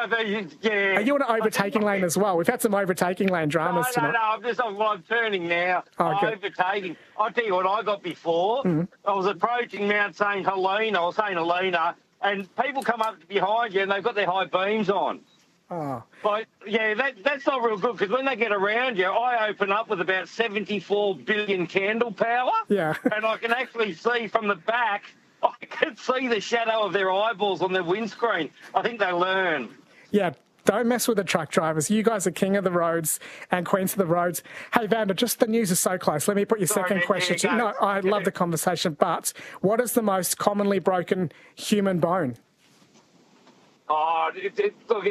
Are you in an overtaking lane as well? We've had some overtaking lane dramas tonight. No, I'm turning now. Overtaking. I'll tell you what I got before. I was approaching Mount St Helena, and people come up behind you and they've got their high beams on. Oh. But, that's not real good, because when they get around you, I open up with about 74 billion candle power. Yeah. And I can actually see from the back, I can see the shadow of their eyeballs on their windscreen. I think they learn. Yeah, don't mess with the truck drivers. You guys are king of the roads and queens of the roads. Hey, Vander, just the news is so close. Let me put your second question to you. No, I love the conversation, but what is the most commonly broken human bone? Oh, would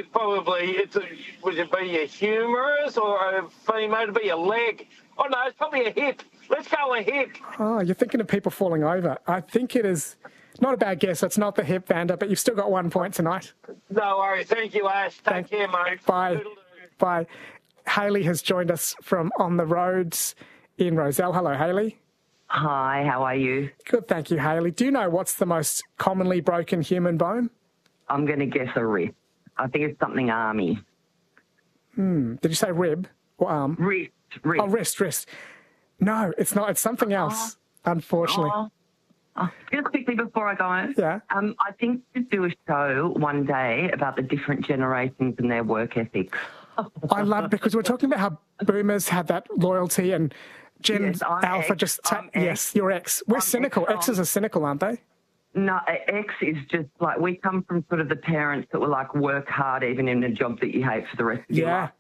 it be a humerus or a female? It'd be a leg. Oh, no, it's probably a hip. Let's go a hip. Oh, you're thinking of people falling over. I think it is not a bad guess. It's not the hip, Vander, but you've still got 1 point tonight. No worries. Thank you, Ash. Take care, mate. Bye. Bye. Hayley has joined us from On the Roads in Rozelle. Hello, Hayley. Hi, how are you? Good, thank you, Hayley. Do you know what's the most commonly broken human bone? I'm going to guess a wrist. I think it's something army. Did you say rib or arm? Wrist. Oh, wrist. No, it's not. It's something else, unfortunately. Just quickly before I go on. Yeah. I think to do a show one day about the different generations and their work ethic. I love it because we're talking about how boomers had that loyalty and Gen Alpha X. Yes, you're X. We're cynical. X's are cynical, aren't they? No, X is just like, we come from sort of the parents that were like, work hard even in a job that you hate for the rest of your life.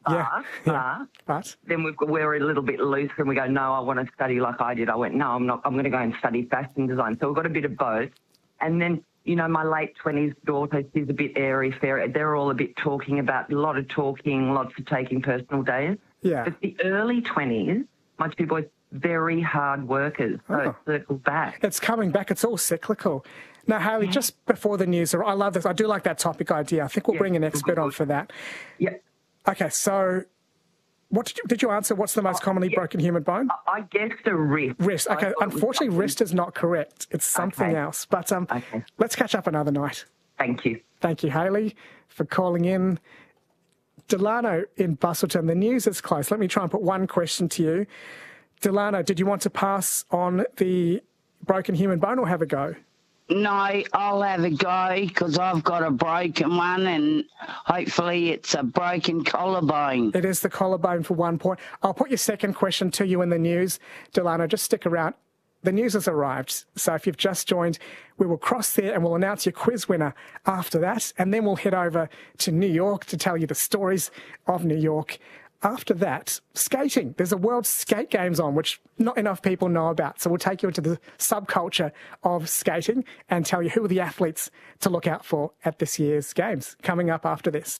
But then we're a little bit looser and we go, no, I want to study like I did. I went, no, I'm not. I'm going to go and study fashion design. So we've got a bit of both. And then, my late 20s daughter, she's a bit airy-fairy. They're all a bit talking about, a lot of talking, lots of taking personal days. Yeah. But the early 20s, my two boys, very hard workers, so it circles back. It's coming back. It's all cyclical. Now, Hayley, just before the news, I love this. I do like that topic idea. I think we'll bring an expert on for that. Yeah. Okay, so what did you answer? What's the most commonly broken human bone? I guess the wrist. Wrist. Okay, unfortunately, wrist is not correct. It's something else. But let's catch up another night. Thank you. Thank you, Hayley, for calling in. Delano in Busselton, the news is close. Let me try and put one question to you. Delano, did you want to pass on the broken human bone or have a go? No, I'll have a go because I've got a broken one and hopefully it's a broken collarbone. It is the collarbone for 1 point. I'll put your second question to you in the news. Delano, just stick around. The news has arrived. So if you've just joined, we will cross there and we'll announce your quiz winner after that. And then we'll head over to New York to tell you the stories of New York. After that, skating. There's a World Skate Games on, which not enough people know about. So we'll take you into the subculture of skating and tell you who are the athletes to look out for at this year's Games. Coming up after this.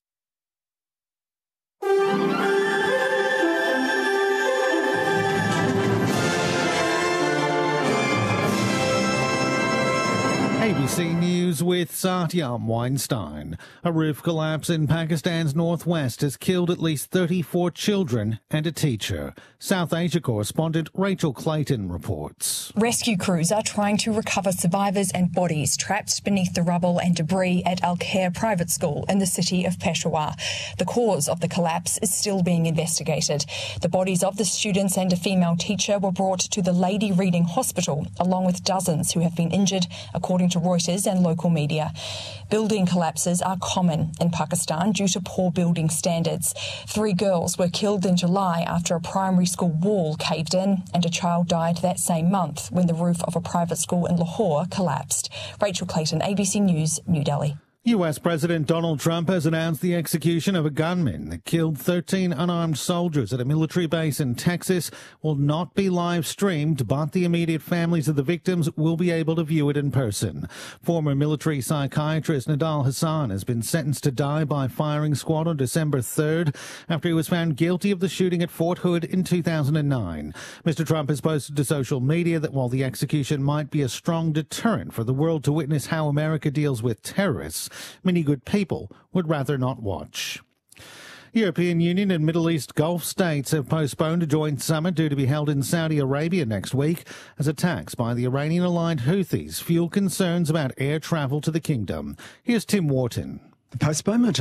ABC News with Satyam Weinstein. A roof collapse in Pakistan's northwest has killed at least 34 children and a teacher. South Asia correspondent Rachel Clayton reports. Rescue crews are trying to recover survivors and bodies trapped beneath the rubble and debris at Al Khair Private School in the city of Peshawar. The cause of the collapse is still being investigated. The bodies of the students and a female teacher were brought to the Lady Reading Hospital, along with dozens who have been injured, according to Reuters and local media. Building collapses are common in Pakistan due to poor building standards. 3 girls were killed in July after a primary school wall caved in, and a child died that same month when the roof of a private school in Lahore collapsed. Rachel Clayton, ABC News, New Delhi. U.S. President Donald Trump has announced the execution of a gunman that killed 13 unarmed soldiers at a military base in Texas will not be live streamed, but the immediate families of the victims will be able to view it in person. Former military psychiatrist Nidal Hasan has been sentenced to die by firing squad on December 3rd after he was found guilty of the shooting at Fort Hood in 2009. Mr. Trump has posted to social media that while the execution might be a strong deterrent for the world to witness how America deals with terrorists, many good people would rather not watch. European Union and Middle East Gulf states have postponed a joint summit due to be held in Saudi Arabia next week as attacks by the Iranian-aligned Houthis fuel concerns about air travel to the kingdom. Here's Tim Wharton. The postponement